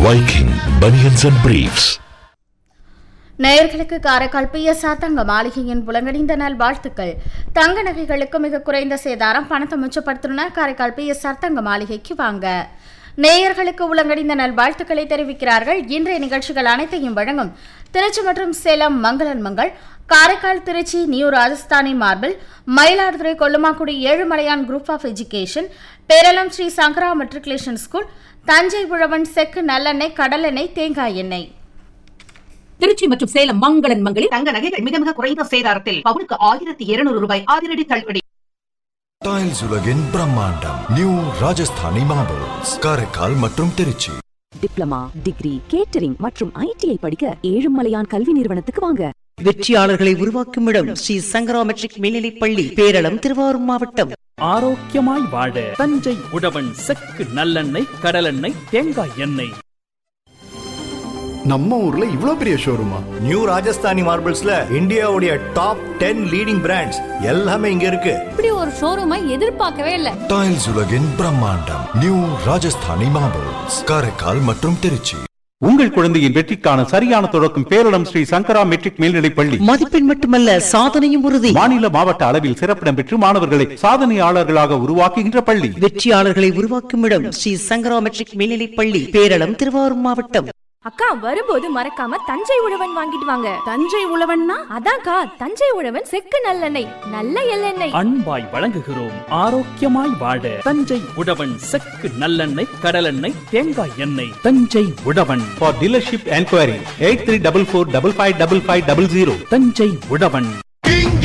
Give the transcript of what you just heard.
Viking Bunions and Briefs. நேயர்களுக்கு Karaikal PSR தங்க மாளிகையின் புலங்கணிந்த நல் வாழ்த்துக்கள். தங்க நகைகளுக்கு மிக குறைந்த சேதாரம், பணத்தை மிச்சப்படுத்தணும்னா காரைக்கால் பிஎஸ்ஆர் தங்க மாளிகைக்கு வாங்க. நேயர்களுக்கு உலங்கணிந்த நல் வாழ்த்துக்களை தெரிவிக்கிறார்கள். இன்றைய நிகழ்ச்சிகள் அனைத்தையும் வழங்கும் திருச்சி மற்றும் சேலம் மங்களன் Mangal, Karaikal Trichy new Rajasthani marble, Mayiladuthurai கொல்லுமாக்குடி Ezhumalaiyan group of education, Peralam Sri Sankara matriculation school, Thanjai உழவன் செக்கு நல்லெண்ணெய், கடலெண்ணெய், தேங்காய் எண்ணெய். திருச்சி மற்றும் சேலம் மங்களன் மங்களில் தங்க நகைகள் மிக மிக குறைந்த சேதாரத்தில் பவுனுக்கு 1200 ரூபாய் அதிரடி தள்ளுபடி. டைல்ஸ் உலகின் பிரம்மாண்டம் நியூ ராஜஸ்தானி மார்பிள்ஸ், காரைக்கால் மற்றும் திருச்சி. டிப்ளமா, டிகிரி, கேட்டரிங் மற்றும் ஐடிஐ படிக்க ஏழுமலையான் கல்வி நிறுவனத்துக்கு வாங்க. வெற்றியாளர்களை உருவாக்கும் இடம் ஸ்ரீ சங்கரா மெட்ரிக் மேல்நிலைப் பள்ளி, பேரளம், திருவாரூர் மாவட்டம். ஆரோக்கியமாய் வாழ தஞ்சை உழவன் செக்கு நல்லெண்ணெய், கடலெண்ணெய், தேங்காய் எண்ணெய். நம்ம ஊர்ல இவ்ளோ பெரிய ஷோரூமா? நியூ ராஜஸ்தானி மார்பிள்ஸ்ல இந்தியாவுடைய டாப் 10 லீடிங் பிராண்ட்ஸ் எல்லாமே இங்க இருக்கு. இப்படி ஒரு ஷோரூமை எதிர்பார்க்கவே இல்ல. டைல்ஸ் உலகின் பிரம்மாண்டம் நியூ ராஜஸ்தானி மார்பிள்ஸ், காரைக்கால் மற்றும் திருச்சி. உங்கள் குழந்தையின் வெற்றிக்கான சரியான தொடக்கம் பேரளம் ஸ்ரீ சங்கரா மெட்ரிக் மேல்நிலைப் பள்ளி. மதிப்பெண் மட்டுமல்ல, சாதனையும் உறுதி. மாநில மாவட்ட அளவில் சிறப்பிடம் பெற்று மாணவர்களை சாதனையாளர்களாக உருவாக்குகின்ற பள்ளி. வெற்றியாளர்களை உருவாக்கும் இடம் ஸ்ரீ சங்கரா மெட்ரிக் மேல்நிலைப் பள்ளி, பேரளம், திருவாரூர் மாவட்டம். அக்கா, வரும்போது மறக்காம தஞ்சை உழவன் வாங்கிட்டு வாங்க. தஞ்சை உழவன்னா அதான்க்கா, தஞ்சை உழவன் செக்கு நல்லெண்ணெய், நல்ல எள்ளெண்ணெய். அன்பாய் வழங்குகிறோம். ஆரோக்கியமாய் வாழ தஞ்சை உழவன் செக்கு நல்லெண்ணெய், கடலெண்ணெய், தேங்காய் எண்ணெய். தஞ்சை உழவன். For dealership enquiry 8344555500. Thanjai Uzhavan.